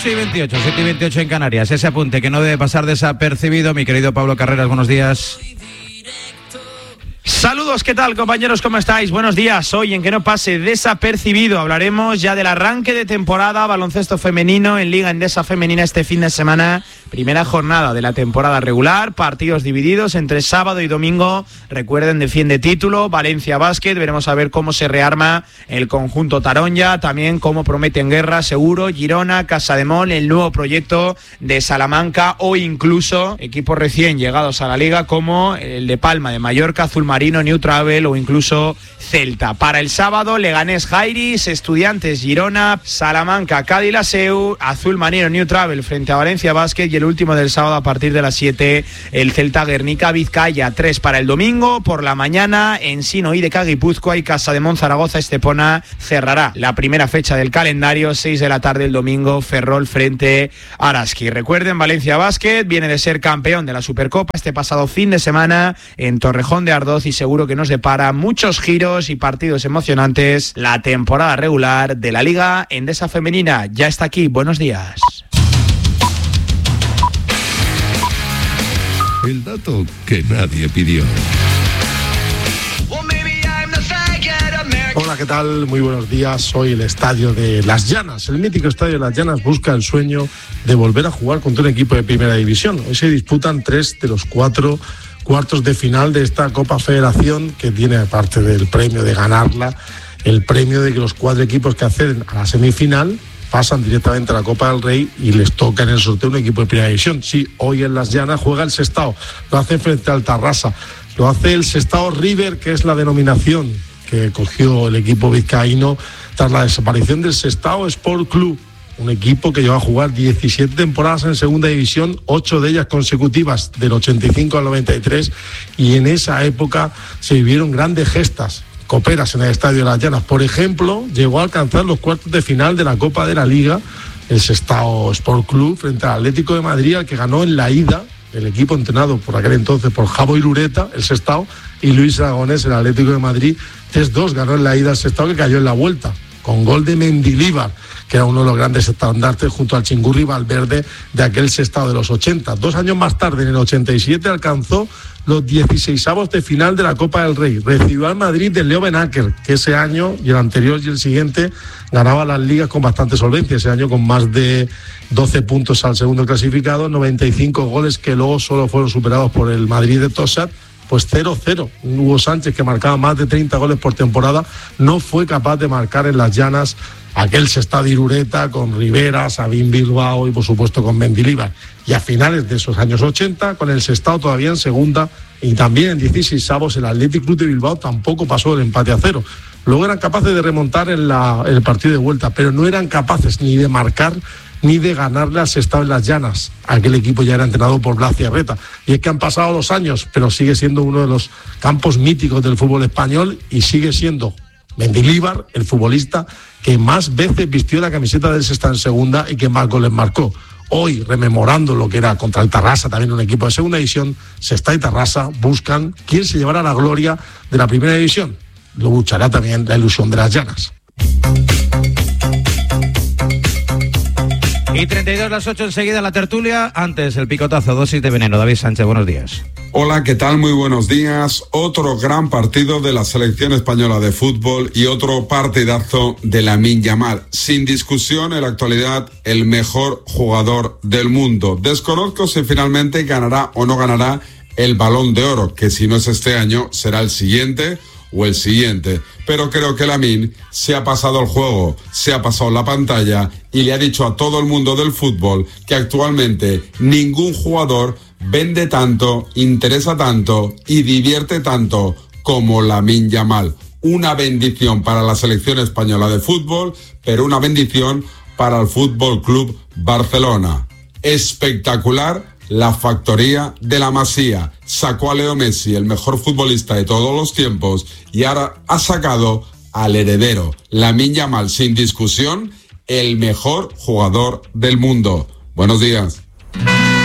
8:28, 7:28 en Canarias. Ese apunte que no debe pasar desapercibido. Mi querido Pablo Carreras, buenos días. Saludos, ¿qué tal, compañeros? ¿Cómo estáis? Buenos días. Hoy, en que no pase desapercibido, hablaremos ya del arranque de temporada baloncesto femenino en Liga Endesa Femenina este fin de semana. Primera jornada de la temporada regular, partidos divididos entre sábado y domingo. Recuerden, defiende título, Valencia Basket. Veremos a ver cómo se rearma el conjunto Taronja, también cómo prometen guerra, seguro, Girona, Casademón, el nuevo proyecto de Salamanca o incluso equipos recién llegados a la liga como el de Palma de Mallorca, Azul Marino, New Travel o incluso Celta. Para el sábado, Leganés Jairis, Estudiantes Girona, Salamanca Cádiz Laseu, Azul Marino New Travel frente a Valencia Basket y el último del sábado a partir de las 7 el Celta Guernica Vizcaya. 3 para el domingo, por la mañana Ensino IDK Guipúzcoa y Casademón Zaragoza Estepona cerrará la primera fecha del calendario. 6 de la tarde el domingo, Ferrol frente a Araski. Recuerden, Valencia Basket viene de ser campeón de la Supercopa este pasado fin de semana en Torrejón de Ardoz y seguro que nos depara muchos giros y partidos emocionantes la temporada regular de la Liga Endesa Femenina. Ya está aquí, buenos días. El dato que nadie pidió. Hola, ¿qué tal? Muy buenos días. Hoy el estadio de Las Llanas, el mítico estadio de Las Llanas, busca el sueño de volver a jugar contra un equipo de primera división. Hoy se disputan 3 de los 4 cuartos de final de esta Copa Federación, que tiene, aparte del premio de ganarla, el premio de que los 4 equipos que acceden a la semifinal pasan directamente a la Copa del Rey y les toca en el sorteo un equipo de primera división. Sí, hoy en Las Llanas juega el Sestao, lo hace frente al Tarrasa, lo hace el Sestao River, que es la denominación que cogió el equipo vizcaíno tras la desaparición del Sestao Sport Club, un equipo que lleva a jugar 17 temporadas en segunda división, 8 de ellas consecutivas del 85 al 93, y en esa época se vivieron grandes gestas coperas en el estadio de Las Llanas. Por ejemplo, llegó a alcanzar los cuartos de final de la Copa de la Liga el Sestao Sport Club frente al Atlético de Madrid, al que ganó en la ida el equipo entrenado por aquel entonces por Javo Irureta, el Sestao, y Luis Aragonés, el Atlético de Madrid. 3-2 ganó en la ida el Sestao, que cayó en la vuelta con gol de Mendilíbar, que era uno de los grandes estandartes junto al Chingurri Valverde de aquel Sestao de los 80. 2 años más tarde, en el 87, alcanzó los 16avos de final de la Copa del Rey. Recibió al Madrid del Leo Benaker, que ese año y el anterior y el siguiente ganaba las ligas con bastante solvencia. Ese año con más de 12 puntos al segundo clasificado, 95 goles que luego solo fueron superados por el Madrid de Tosat. Pues 0-0. Hugo Sánchez, que marcaba más de 30 goles por temporada, no fue capaz de marcar en Las Llanas aquel Sestao de Irureta con Rivera, Sabín Bilbao y por supuesto con Mendilíbar. Y a finales de esos años 80, con el Sestao todavía en segunda y también en 16avos, el Athletic Club de Bilbao tampoco pasó el empate a 0. Luego eran capaces de remontar en el partido de vuelta, pero no eran capaces ni de marcar ni de ganarle al Sestao en Las Llanas. Aquel equipo ya era entrenado por Blas Ciarreta. Y es que han pasado los años, pero sigue siendo uno de los campos míticos del fútbol español y sigue siendo Mendilíbar el futbolista que más veces vistió la camiseta del Sestao en segunda y que más goles marcó. Hoy, rememorando lo que era contra el Tarrasa, también un equipo de segunda división, Sestao y Tarrasa buscan quién se llevará la gloria de la primera división. Lo luchará también la ilusión de Las Llanas. Y 32 las 8 enseguida la tertulia. Antes el picotazo, dosis de veneno. David Sánchez, buenos días. Hola, ¿qué tal? Muy buenos días. Otro gran partido de la selección española de fútbol y otro partidazo de Lamine Yamal. Sin discusión, en la actualidad, el mejor jugador del mundo. Desconozco si finalmente ganará o no ganará el Balón de Oro, que si no es este año, será el siguiente o el siguiente, pero creo que Lamine se ha pasado el juego, se ha pasado la pantalla y le ha dicho a todo el mundo del fútbol que actualmente ningún jugador vende tanto, interesa tanto y divierte tanto como Lamine Yamal. Una bendición para la selección española de fútbol, pero una bendición para el Fútbol Club Barcelona. Espectacular la factoría de la Masía. Sacó a Leo Messi, el mejor futbolista de todos los tiempos, y ahora ha sacado al heredero, Lamine Yamal, sin discusión, el mejor jugador del mundo. Buenos días.